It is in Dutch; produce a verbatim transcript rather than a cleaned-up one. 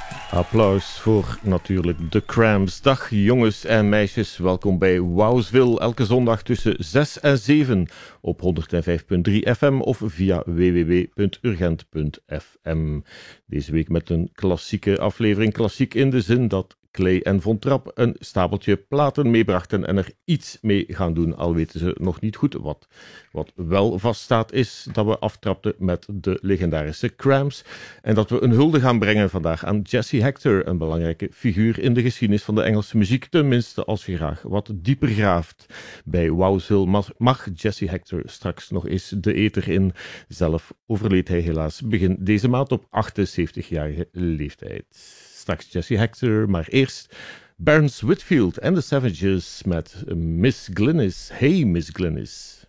Applaus voor natuurlijk de Cramps. Dag jongens en meisjes, welkom bij Wowsville. Elke zondag tussen zes en zeven op honderd vijf punt drie F M of via w w w punt urgent punt f m. Deze week met een klassieke aflevering. Klassiek in de zin dat Clay en Von Trapp een stapeltje platen meebrachten en er iets mee gaan doen, al weten ze nog niet goed wat. Wat wel vaststaat is dat we aftrapten met de legendarische Cramps en dat we een hulde gaan brengen vandaag aan Jesse Hector, een belangrijke figuur in de geschiedenis van de Engelse muziek, tenminste als je graag wat dieper graaft. Bij Wowsville mag Jesse Hector straks nog eens de ether in. Zelf overleed hij helaas begin deze maand op achtenzeventigjarige leeftijd. Straks Jesse Hector, maar eerst Barnes Whitfield en de Savages met Miss Glynis. Hey Miss Glynis.